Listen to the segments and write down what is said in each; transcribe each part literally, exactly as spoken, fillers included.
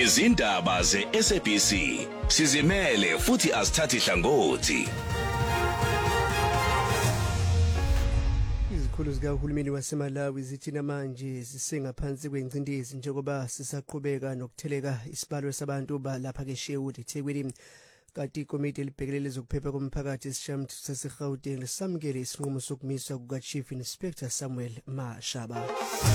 izindaba ze-S A B C sizimele futhi asithathi hlangothi. Izikhulu zikahulumeni waseMalawi zithi namanje zisengaphansi kwengcindezi njengoba sisaqhubeka nokutheleka isibalo sabantu balapha keSherwood eThekwini. Kanti ikomiti elibhekelele zokuphepha komphakathi esishayamithetho saseGauteng lisamukele isinqumo sokumiswa kuka-Chief Inspector Samuel Mashaba.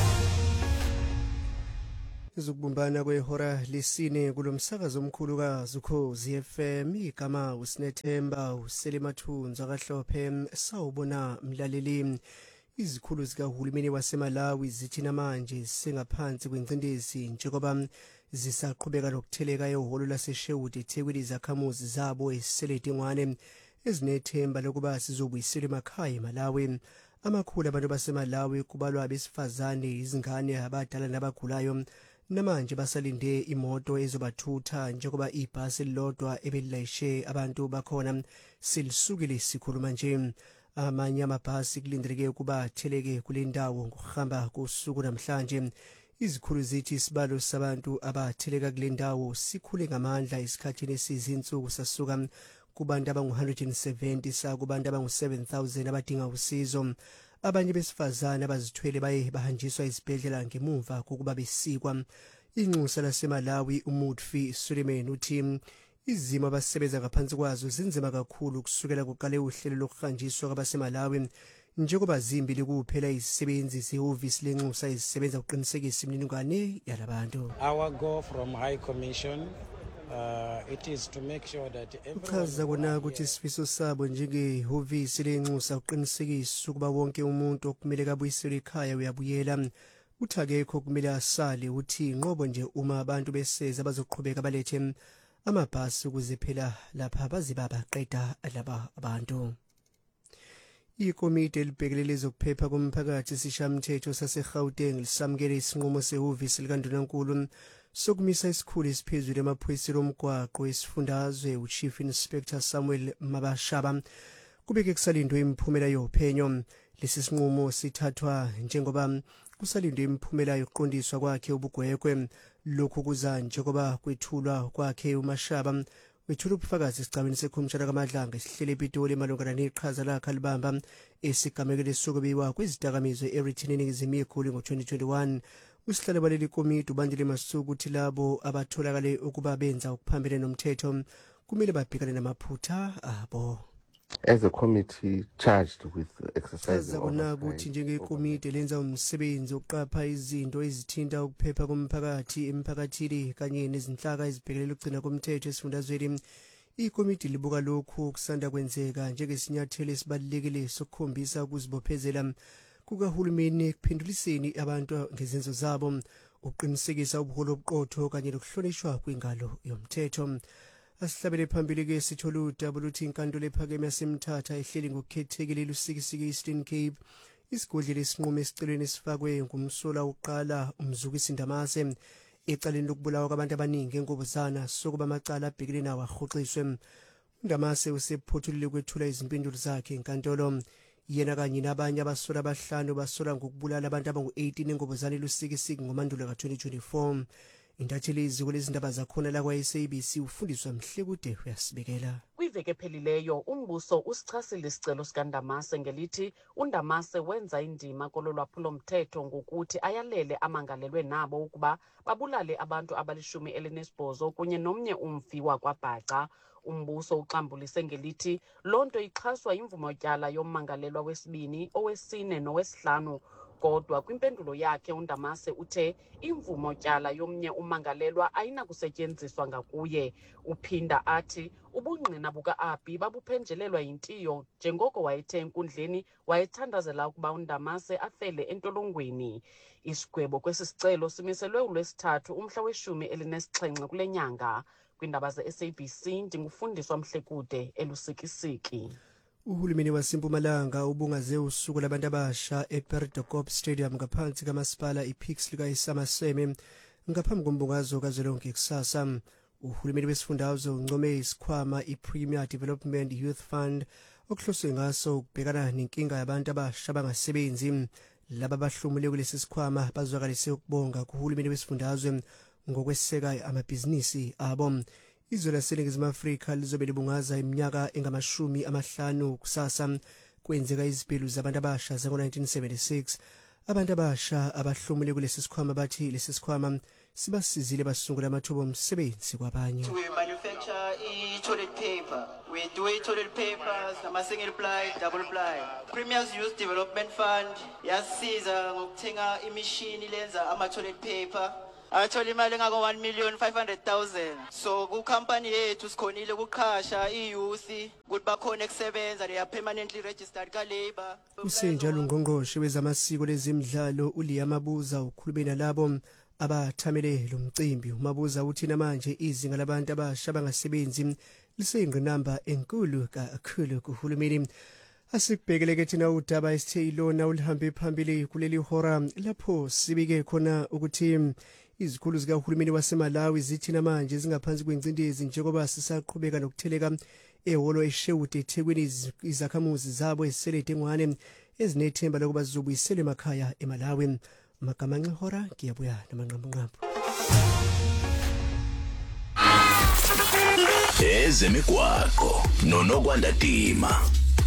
Izokubumbana kwehora lesine kulomsakazo omkhulu kaZukhozi F M igama uSinethemba uSelimathunzi akahlophe sawubona mlaleli. Izikhulu zikahulumeni waseMalawi zithi namanje sengaphansi kwengcindezi njengoba zisaqhubeka nokutheleka ehholo laseSherwood eThekwini izakhamuzi zabo eziseledingwane ezinethemba lokuba sizobuyisela emakhaya eMalawi. Amakhulu abantu baseMalawi kubalwa abesifazane izingane abadala nabagulayo namanje basalinde imoto ezobathutha njengoba ibhasi elilodwa ebelilayishe abantu bakhona selisukile sikhuluma nje. Amanye amabhasi kulindeleke ukuba atheleke kule ndawo ngokuhamba kosuku namhlanje. Izikhulu zithi isibalo sabantu abatheleka kule ndawo sikhule ngamandla esikhathini esizinsuku sasuka kubantu abangu one hundred seventy sakubantu abangu seven thousand abadinga usizo. Abanye besifazane abazithwele baye bahanjiswa esibhedlela ngemuva kokuba besikwa. Inxusa laseMalawi uMutfi Suleiman uthi izimo abasebenza ngaphansi kwazo zinzima kakhulu kusukela kuqale uhlelo lokuhanjiswa kwabaseMalawi njengoba zimbili kuphela izisebenzi zehhovisi lenxusa ezisebenza ukuqinisekisa imininingwane yalabantu. Our goal from High Commission Uh, it is to make sure that uchaza kona ukuthi isifiso sabo njengehhovisi lenxusa uqinisekisa ukuba wonke umuntu okumele kabuyisele ekhaya uyabuyela. Uthi akekho kumele asale uthi inqobo nje uma abantu beseza bazoqhubeka balethe amabhasi ukuze phela lapha bazibaba qeda laba abantu. Ikomiti elibhekelele zokuphepha komphakathi esishayamithetho saseGauteng lisamukele isinqumo sehhovisi likaNdunankulu sokumisa isikhulu esiphezulu emaphoyiseni omgwaqo esifundazwe uChief Inspector Samuel Mashaba. Kubeke kusalindwe imiphumela yophenyo. Lesi sinqumo sithathwa njengoba kusalindwe imiphumela yokuqondiswa kwakhe ubugwegwe. Lokhu kuza njengoba kwethulwa kwakhe uMashaba wethula ubufakazi esigcawini sekhomishana kaMadlanga esihlele ePitoli malungana neqhaza lakhe libamba esigamekele sokubiwa kwezidakamizwe eRetin eNingizimu yeGoli ngo-twenty twenty-one. Usihlalo baleli komiti ubandile masuku ukuthi labo abatholakale ukuba benza ukuphambene nomthetho kumele babhekane namaphutha abo. As a committee charged with exercising ukuthi njengekomiti lenza umsebenzi oqapha izinto ezithinta ukuphepha komphakathi emphakathini kanye nezinhlaka ezibhekelele ukugcina komthetho esifundazweni, ikomiti libuka lokhu kusanda kwenzeka njengesinyathelo esibalulekile sokukhombisa ukuzibophezela kukahulumeni ekuphenduliseni abantu ngezenzo zabo, uqinisekisa ubuholo obuqotho kanye nokuhlonishwa kwingalo yomthetho. Asihlabele phambili ke sithola udaba luthi inkantolo ephakeme yaseMthatha ehleli ngokukhethekile lusikisiki Eastern Cape isigodlile isinqumo esicelweni esifakwe ngumsola uqala umzukisi Ndamase ecaleni lokubulawa kwabantu abaningi enkobuzana sokuba amacala abhekile nawo ahoxiswe. Ndamase usephothulile kwethula izimpendulo zakhe enkantolo. Yena kanye nabanye abasola abahlanu basola ngokubulala abantu abangu eighteen enkobuzana lusikisiki ngomandulo ka-twenty twenty-four. Intatheli iziko lezindaba zakhona la kwa-S A B C ufundiswa Mhlekude uyasibekela. Kwiveke phelileyo umbuso usichasile isicelo sikaNdamase ngelithi uNdamase wenza indima kololwaphulo mthetho ngokuthi ayalele amangalelwe nabo ukuba babulale abantu abalishumi elinesibhozo kunye nomnye umfi wakwaBhaca. Umbuso uxambulise ngelithi lonto ixhaswa imvumotyala yommangalelwa wesibini, owesine nowesihlanu. Kodwa kwimpendulo yakhe uNdamase uthe imvumotyala yomnye umangalelwa ayinakusetyenziswa ngakuye. Uphinda athi ubungqina buka-Abi babuphenjelelwa yintiyo njengoko wayethe enkundleni wayethandazela ukuba uNdamase afele entolongweni. Isigwebo kwesi sicelo simiselwe uLwesithathu umhla weshumi elinesixhenxe kule nyanga. Kwindaba ze-S A B C ndingufundiswa Mhlekude elusikisiki. Uhulumeni waseMpumalanga ubungaze usuku labantu abasha ePeridocop Stadium ngaphansi kamasipala iPix lika Isamaseme ngaphambi kombungazo kazwelonke kusasa. Uhulumeni wesifundazwe uncome isikhwama iPremier Development Youth Fund okuhloswe ngaso ukubhekana nenkinga yabantu abasha abangasebenzi. Laba bahlomule kulesi sikhwama bazwakalise ukubonga kuhulumeni wesifundazwe ngokweseka amabhizinisi abo. Izwe laseNingizimu Afrika lizobe libungaza iminyaka engamashumi amahlanu kusasa kwenzeka izibhelu zabantu abasha zango nineteen seventy-six. Abantu abasha abahlomule kulesi sikhwama bathi lesi sikhwama sibasizile basungula amathuba omsebenzi kwabanye. We manufacture e-toilet paper. We do e-toilet papers, nama single ply, double ply. Premier's Youth Development Fund yasiza ngokuthenga imishini lenza ama-toilet paper. Athola imali engako one million five hundred thousand. So ku company yethu sikhonile ukuqhasha i-youth ukuthi bakhona ukusebenza, they are permanently registered ka labor. Usenjalo ungqongqoshe wezamasiko lezimidlalo uLiya Mabuza ukhulume nalabo abathamele lo mcimbi. uMabuza uthi namanje izinga labantu abasha bangasebenzi liseyingqinamba enkulu kakhulu kuhulumeni. Asikubhekeleke thina udaba esithe ilona ulihambe phambili kuleli hora lapho sibike khona ukuthi izikhulu zikahulumeni waseMalawi zithi namanje zingaphansi kwencindezi njengoba sisaqhubeka nokutheleka ehholo eShewude eThekwini izakhamuzi zabo eselede ngwane ezinethemba lokuba zizobuyisela emakhaya eMalawi. Magamanxe hora ngiyabuya namanqamqambo. Ezemigwaqo noNokwanda Dima.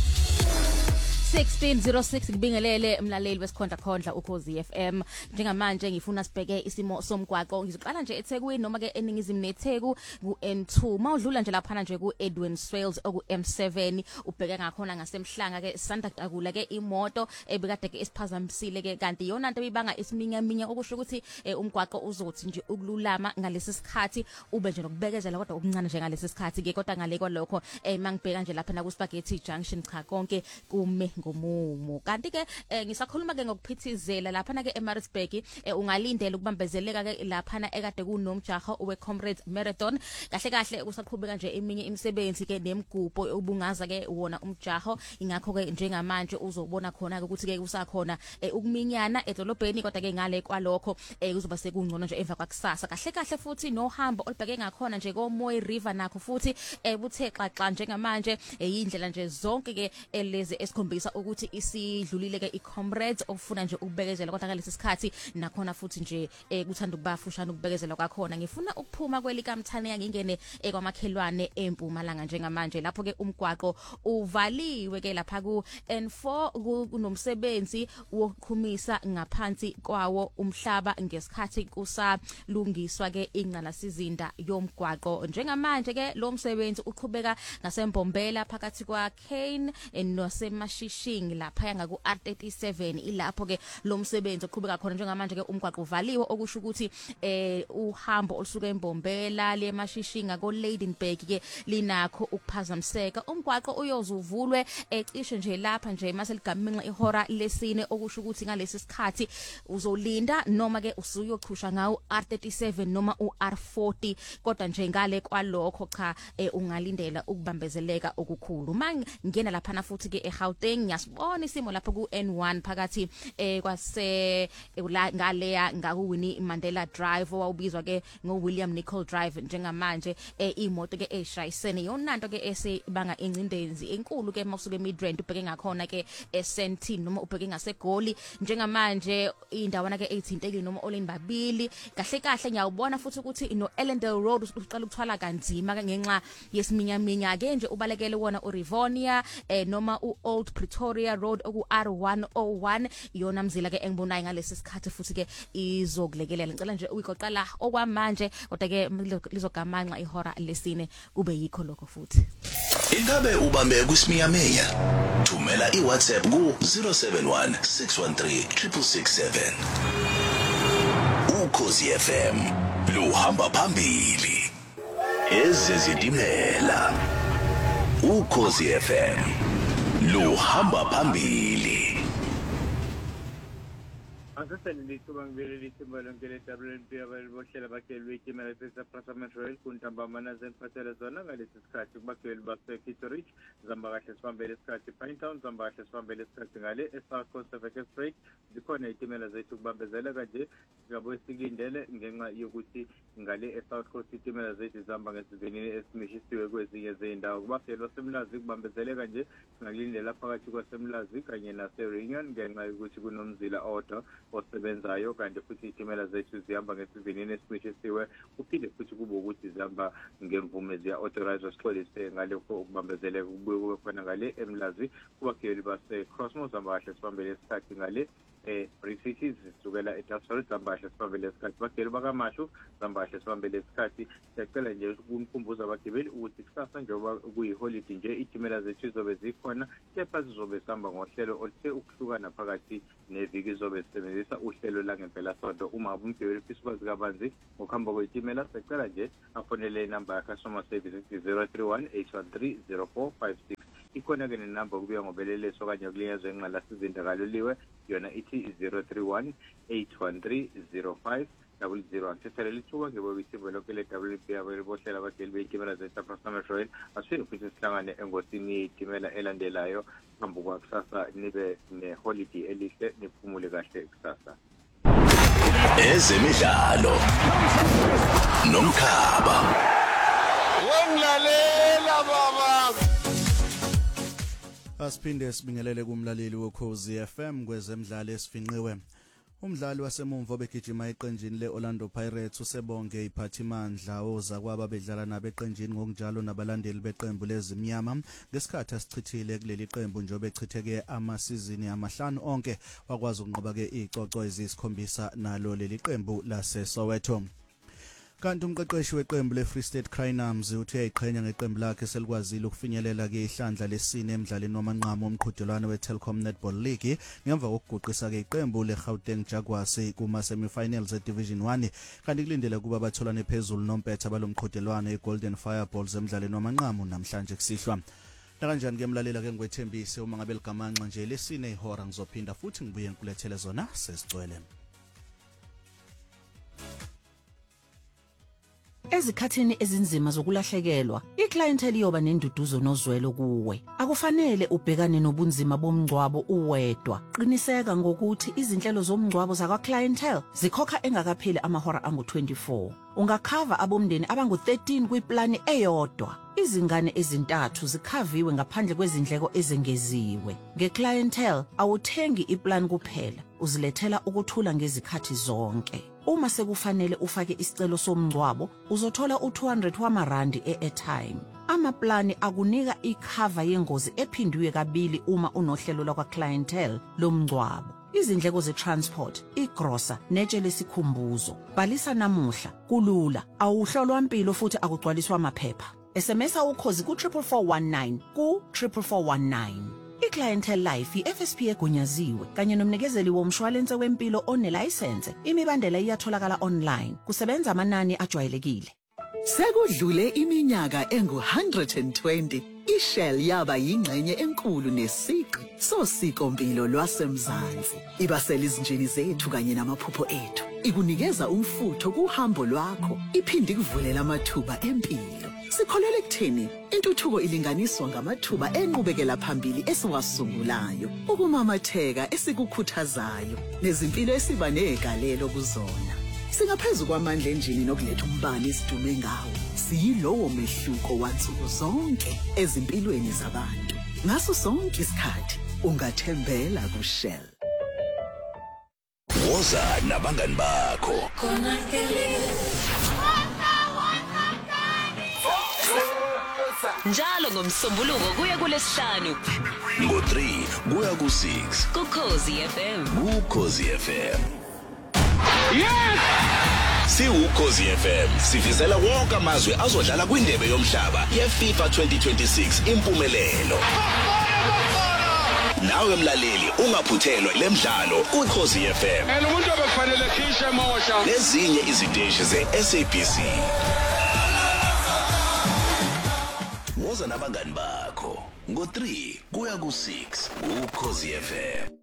sixteen oh six kubingelele mlaleli wesikhonda khondla Ukhozi F M. Njengamanje ngifuna sibheke isimo somgwaqo. Ngizoqala nje eThekwini noma ke eningizimu neTheku ku N two. Mawudlula nje lapha nje ku Edwin Swales oku M seven ubheke ngakhona ngasemhlanga ke sanda akula ke imoto ebekade ke isiphazamisile ke kanti yona into ebibanga isiminya minya okusho ukuthi umgwaqo uzothi nje ukululama ngalesi sikhathi ube nje nokubekezela kodwa okuncane nje ngalesi sikhathi ke kodwa ngale kwalokho mangibheka nje lapha na ku Spaghetti Junction cha konke kume ngomumo. Kanti ke ngisakhuluma ke ngokuphithizela lapha na ke eMaritzburg ungalindela ukubambezeleka ke lapha na ekade kunomjaho we Comrades Marathon. Kahle kahle kusaqhubeka nje eminye imisebenzi ke nemigubo ubungaza ke wona umjaho. Ingakho ke njengamanje uzobona khona ukuthi ke kusakhona ukuminyana edolobheni kodwa ke ngale kwalokho kuzoba sekungcono nje emva kwakusasa. Kahle kahle futhi nohambo olibheke ngakhona nje koMoyi River nakho futhi ebuthe xaxa njengamanje indlela nje zonke ke lezi esikhombisa ukuthi isidlulile ke iComrades ofuna nje ukubekezela kodwa ngalesi sikhathi nakhona futhi nje kuthanda ukubafushana ukubekezela kwakhona. Ngifuna ukuphuma kwelikamthane ngingene kwamakhelwane eMpumalanga njengamanje lapho ke umgwaqo uvaliwe ke lapha ku N four kunomsebenzi wokuqhumisa ngaphansi kwawo umhlaba ngesikhathi kusalungiswa ke ingqalasizinda yomgwaqo. Njengamanje ke lo msebenzi uqhubeka ngasembombela phakathi kwa Kane nosemashishing lapha ngaku R thirty-seven ilapho ke lo msebenzi oqhubeka khona njengamanje ke umgwaqo uvaliwe okusho ukuthi eh uhambo olusuka eMbombela leMashishinga ko Ladenburg ke linakho ukuphazamiseka. Umgwaqo uyozuvulwe ecishe nje lapha nje mase ligaminqa ihora lesine okusho ukuthi ngalesi sikhathi uzolinda noma ke usuyochusha ngawo R thirty-seven noma u R forty kodwa nje ngale kwalokho cha ungalindela ukubambezeleka okukhulu. Mangena lapha na futhi ke eGauteng ngiyasibona isimo lapha ku N one phakathi eh kwase ngaleya ngaku Winnie Mandela Drive owawubizwa ke ngo William Nicol Drive njengamanje imoto ke eshayisene yonanto ke esibanga ingcindenzi enkulu ke mawusuke Midrand ubheke ngakhona ke eSentin noma ubheke ngaseGoli njengamanje indawana ke eithintekile noma oleni babili. Kahle kahle ngiyawubona futhi ukuthi no Ellendale Road uqala ukuthwala kanzima ngenxa yesiminyaminya ke nje ubalekele wona uRivonia eh noma uOld Pretoria Road oku R one oh one yona mzila ke engibonayo ngalesi sikhathi futhi ke izokulekelela. Ngicela nje uyiqoqala okwamanje kodwa ke lizogamanxa ihora lesine kube yikho lokho futhi. Ingabe ubambe kusiminyaminya? Thumela iWhatsApp ku zero seven one six one three six six seven. Ukhozi F M luhamba phambili ezizidimela. Ukhozi F M luhamba phambili. Asaseni lithuba ngibele lithimba lonke le-W N P abalibohlela abageli beyitimela epesa Parliament Royal kuntambamana zeniphathele zona ngalesi sikhathi kubageli base-Kitteridge zihamba kahle sibambele isikhathi Pinetown zihamba kahle sibambele isikhathi ngale e-South Coast of Express zikhona iyitimela zethu kubambezela kanje singabuye sikindele ngenxa yokuthi ngale e-South Coast iyitimela zethu zihamba ngesivinini esimishisiwe kwezinye zey'ndawo. Kubageli baseMlazi kubambezeleka nje singakulindela phakathi kwaseMlazi kanye nase-Reunion ngenxa yokuthi kunomzila odwa osebenzayo kanti futhi izitimela zethu zihamba ngesivinini esincishisiwe kuphinde futhi kube ukuthi zihamba ngemvume ziya authorized sixolise ngalokho ukubambezeleka kubuye kube khona ngale eMlazi kubagibeli base Crossmore zihamba kahle sibambele isikhathi ngale eh Free Cities sisukela eTasol zihamba kahle sibambele isikhathi bagibeli bakaMashu zihamba kahle sibambele isikhathi siyacela nje ukukhumbuza abagibeli ukuthi kusasa njengoba kuyiholiday nje izitimela zethu zizobe zikhona kepha zizobe sihamba ngohlelo oluthe ukuhlukana phakathi neviki zobe sisebenzisa uhlelo la ngempela sonto uma umgibeli ufisa ukwazi kabanzi ngokuhamba kwezitimela sicela nje afonele inamba ya customer service zero three one eight one three zero four five six ikhona ke nenamba kubuya ngobeleleso kanye kulinyazwe enqala sizindakaloliwe yona ithi zero three one eight one three zero five double zero antithele lithuka ngebe isimbo lonke le W P abelibohlela abagibeli bezitimela zeSouth Metro asifike futhi sihlangane engosini izitimela elandelayo phambi kwakusasa nibe neholiday elihle niphumule kahle kusasa ezemidlalo nomkhaba wemlalela baba. Asiphinde sibingelele kumlaleli wokhozi F M kwezemidlalo esifinqiwe. Umdlali wasemumva obegijima eqenjini leOrlando Pirates usebonge iphathimandla ozakwaba bedlala nabeqenjini ngokunjalo nabalandeli beqembu lezimnyama ngesikhathi asichithile kuleli qembu njobe echitheke amasizini amahlanu onke wakwazi ukunqoba ke icoco ezisikhombisa nalo leli qembu laseSoweto. Kanti umqeqeshi weqembu leFree State Crinums uthi uyayiqhenya ngeqembu lakhe selikwazile ukufinyelela ke ihlandla lesine emidlalweni wamanqamu omqhudelwano weTelkom Netball League ngemva kokuguqisa ke iqembu leGauteng Jaguars kuma semifinals eDivision one kanti kulindele kuba batholane phezulu nompetha balomqhudelwano eGolden Fireballs emidlalweni wamanqamu namhlanje kusihlwa. Nakanjani ke mlalela ke ngwethembise uma ngabe ligamanxa nje lesine ihora ngizophinda futhi ngibuye ngikulethele zona sesicwele. Ezikhathini ezinzima zokulahlekelwa, iclientele iyoba nenduduzo nozwelo kuwe. Akufanele ubhekane nobunzima bomngcwabo uwedwa. Qiniseka ngokuthi izinhlelo zomngcwabo zakwa clientele zikhokha engakapheli amahora angu twenty-four. Ungakhava abomndeni abangu thirteen kwiplani eyodwa. Izingane ezintathu zikhaviwe ngaphandle kwezindleko ezengeziwe. Ngeclientele awuthengi iplan kuphela, uzilethela ukuthula ngezikhathi zonke. Uma sekufanele ufake isicelo somngcwabo, uzothola u two hundred wamarandi e-airtime. Amaplani akunika ikhava yengozi ephindwe kabili uma unohlelo lakwa clientele lomngcwabo. Izindleko ze-transport, igrosa, netshe lesikhumbuzo. Bhalisa namuhla, kulula, awuhlolwa impilo futhi akugcwaliswa amaphepha. S M S ukhozi ku triple four one nine ku triple four one nine. iClientele Life i-F S P egunyaziwe kanye nomnikezeli womshwalense wempilo onelicense. Imibandela iyatholakala online. Kusebenza amanani ajwayelekile. Sekudlule iminyaka engu one hundred twenty, iShell yaba yingxenye enkulu nesiqi sosikompilo lwasemzansi. Ibasela izinjini zethu kanye namaphupho ethu. Ikunikeza umfutho kuhambo lwakho, iphindi kuvulela amathuba empilo. Sikholele ekutheni intuthuko ilinganiswa ngamathuba enqubekela phambili esiwasungulayo, ukumamatheka esikukhuthazayo nezimpilo esiba negalelo kuzona. Singaphezulu kwamandla enjini nokuletha umbani isidume ngawo. Siyilowo mehluko wansuku zonke ezimpilweni zabantu. Ngaso sonke isikhathi ungathembela kuShell. Woza nabangani bakho. Njalo ngomsombuluko kuya kulesihlanu. Ngo three kuya ku six. Kukhozi F M. Kukhozi F M. Yes! Si ukhozi F M sifisela wonke amazwe azodlala kwindebe yomhlaba yeFIFA twenty twenty-six impumelelo. Nawe mlaleli ungaphuthelwa lemidlalo ukhozi F M. Ena umuntu obefanele khishe mosha. Nezinye iziteshi ze-S A B C. Woza nabangani bakho ngo three kuya ku six ukhozi F M.